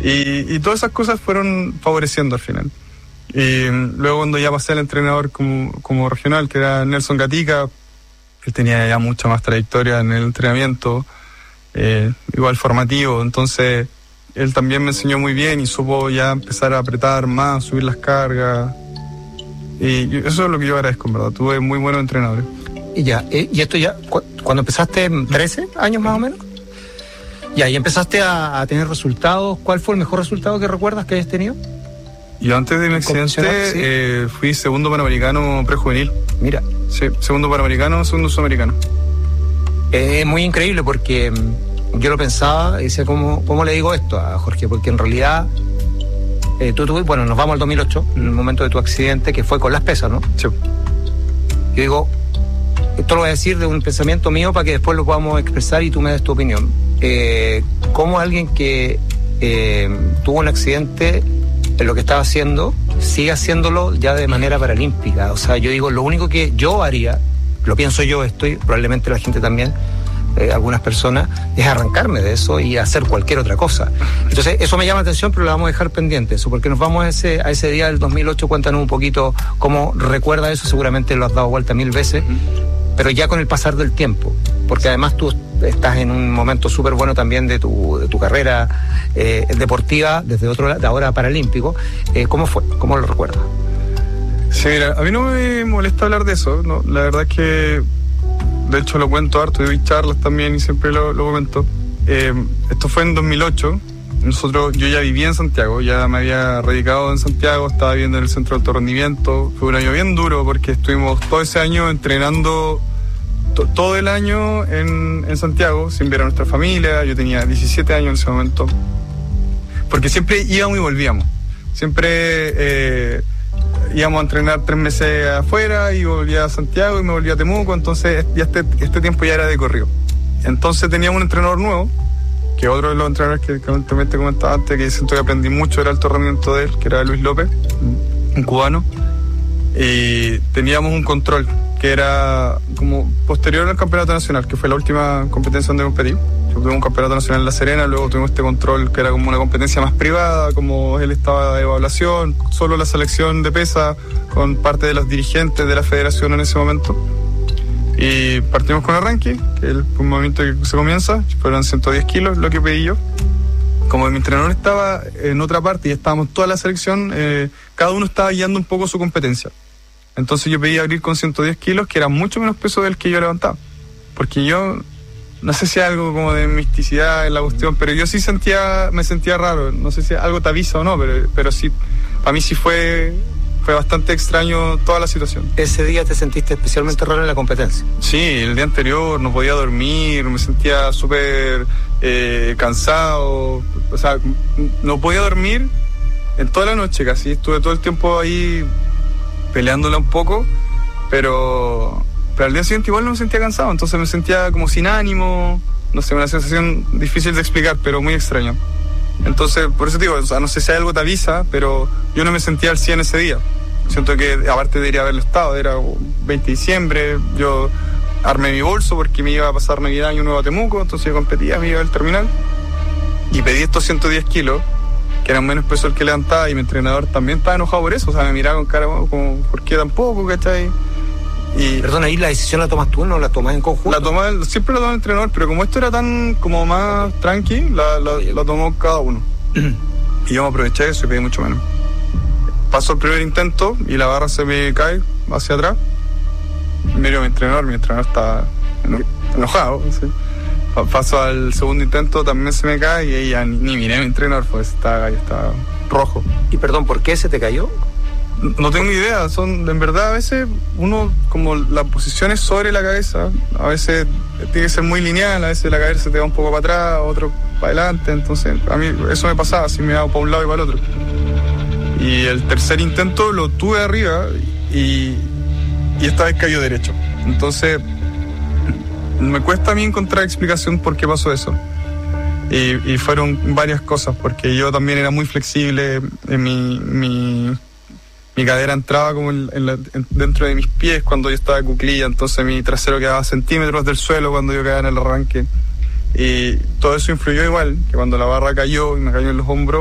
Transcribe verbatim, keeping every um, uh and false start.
Y, y todas esas cosas fueron favoreciendo al final. Y luego cuando ya pasé al entrenador como, como regional, que era Nelson Gatica, él tenía ya mucha más trayectoria en el entrenamiento, eh, igual formativo, entonces él también me enseñó muy bien y supo ya empezar a apretar más, subir las cargas, y eso es lo que yo agradezco, en verdad. Tuve muy buenos entrenadores. Y ya, y esto ya, cu- cuando empezaste, trece años más o menos, ya, y empezaste a, a tener resultados. ¿Cuál fue el mejor resultado que recuerdas que hayas tenido? Yo antes de mi accidente ¿Sí? eh, fui segundo panamericano prejuvenil. Mira, Sí, segundo panamericano, segundo sudamericano. es muy increíble porque mm, yo lo pensaba y decía, ¿cómo, cómo le digo esto a Jorge? Porque en realidad, eh, tú, tú, bueno, nos vamos al dos mil ocho, en el momento de tu accidente, que fue con las pesas, ¿no? Sí. Yo digo, esto lo voy a decir de un pensamiento mío para que después lo podamos expresar y tú me des tu opinión. Eh, ¿Cómo alguien que eh, tuvo un accidente en lo que estaba haciendo sigue haciéndolo ya de manera paralímpica? O sea, yo digo, lo único que yo haría, lo pienso yo, estoy, probablemente la gente también, eh, algunas personas, es arrancarme de eso y hacer cualquier otra cosa. Entonces, eso me llama la atención, pero lo vamos a dejar pendiente, eso, porque nos vamos a ese, a ese día del dos mil ocho. Cuéntanos un poquito cómo recuerda eso, seguramente lo has dado vuelta mil veces, pero ya con el pasar del tiempo, porque además tú estás en un momento súper bueno también de tu, de tu carrera eh, deportiva, desde otro lado, de ahora paralímpico. Eh, ¿Cómo fue? ¿Cómo lo recuerdas? Sí, mira, a mí no me molesta hablar de eso, ¿no? La verdad es que, de hecho, lo cuento harto, doy charlas también y siempre lo, lo comento. Eh, esto fue en dos mil ocho. Nosotros, yo ya vivía en Santiago, ya me había radicado en Santiago, estaba viviendo en el centro de alto rendimiento. Fue un año bien duro porque estuvimos todo ese año entrenando to, todo el año en, en Santiago, sin ver a nuestra familia. Yo tenía diecisiete años en ese momento. Porque siempre íbamos y volvíamos. Siempre eh, íbamos a entrenar tres meses afuera y volvía a Santiago y me volvía a Temuco. Entonces ya este, este tiempo ya era de corrido. Entonces teníamos un entrenador nuevo, que otro de los entrenadores que, que también te comentaba antes, que siento que aprendí mucho, era el alto rendimiento de él, que era Luis López, un cubano. Y teníamos un control que era como posterior al campeonato nacional, que fue la última competencia donde competí. Yo tuve un campeonato nacional en La Serena, luego tuvimos este control que era como una competencia más privada, como él estaba de evaluación, solo la selección de pesa con parte de los dirigentes de la federación en ese momento. Y partimos con arranque, que es un movimiento que se comienza, fueron ciento diez kilos lo que pedí yo. Como mi entrenador estaba en otra parte y estábamos toda la selección, eh, cada uno estaba guiando un poco su competencia. Entonces yo pedí abrir con ciento diez kilos, que era mucho menos peso del que yo levantaba. Porque yo, no sé si hay algo como de misticidad en la cuestión, pero yo sí sentía, me sentía raro. No sé si algo te avisa o no, pero, pero sí, para mí sí fue... Fue bastante extraño toda la situación. ¿Ese día te sentiste especialmente raro en la competencia? Sí, el día anterior no podía dormir, me sentía súper eh, cansado, o sea, no podía dormir en toda la noche casi, estuve todo el tiempo ahí peleándola un poco, pero, pero al día siguiente igual no me sentía cansado, entonces me sentía como sin ánimo, no sé, una sensación difícil de explicar, pero muy extraña. Entonces, por eso te digo, o sea, no sé si algo te avisa, pero yo no me sentía al cien ese día. Siento que, aparte debería haberlo estado, era veinte de diciembre, yo armé mi bolso porque me iba a pasar Navidad Año Nuevo a Temuco, entonces yo competía, me iba al terminal y pedí estos ciento diez kilos, que eran menos peso el que levantaba, y mi entrenador también estaba enojado por eso, o sea, me miraba con cara como, ¿por qué tampoco, cachai? Y Perdón, ahí la decisión la tomas tú, ¿no la tomas en conjunto? La toma, siempre la toma el entrenador, pero como esto era tan como más tranqui, la, la, la tomó cada uno. Y yo me aproveché de eso y pedí mucho menos. Paso el primer intento y la barra se me cae hacia atrás. Y me dio mi entrenador, mi entrenador está enojado. ¿Sí? Paso al segundo intento, también se me cae y ella ni, ni miré a mi entrenador, pues está, está rojo. Y perdón, ¿por qué se te cayó? No tengo idea, son, en verdad a veces uno, como la posición es sobre la cabeza, a veces tiene que ser muy lineal, a veces la cabeza te va un poco para atrás, otro para adelante, entonces a mí eso me pasaba, así me daba para un lado y para el otro. Y el tercer intento lo tuve arriba y, y esta vez cayó derecho. Entonces me cuesta a mí encontrar explicación por qué pasó eso. Y, y fueron varias cosas, porque yo también era muy flexible en mi... mi Mi cadera entraba como en, en la, en, dentro de mis pies cuando yo estaba de cuclilla, entonces mi trasero quedaba centímetros del suelo cuando yo quedaba en el arranque. Y todo eso influyó igual, que cuando la barra cayó y me cayó en los hombros,